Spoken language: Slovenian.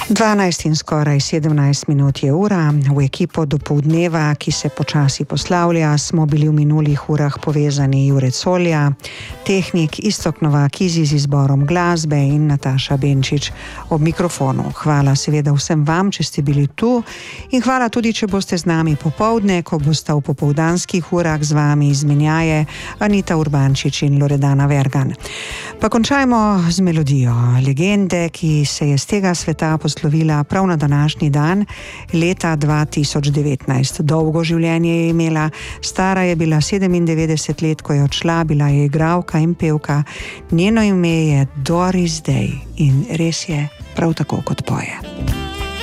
12 in skoraj 17 minut je ura. V ekipo dopoldneva, ki se počasi poslavlja, smo bili v minulih urah povezani Jure Colja, tehnik Iztok Novakizi z izborom glasbe in Nataša Benčič ob mikrofonu. Hvala seveda vsem vam, če ste bili tu, in hvala tudi, če boste z nami popoldne, ko boste v popoldanskih urah z vami izmenjaje Anita Urbančič in Loredana Vergan. Pa končajmo z melodijo legende, ki se je z tega sveta poslovila prav na današnji dan, leta 2019. Dolgo življenje je imela, stara je bila 97 let, ko je odšla, bila je igralka in pevka. Njeno ime je Doris Day in res je prav tako, kot poje.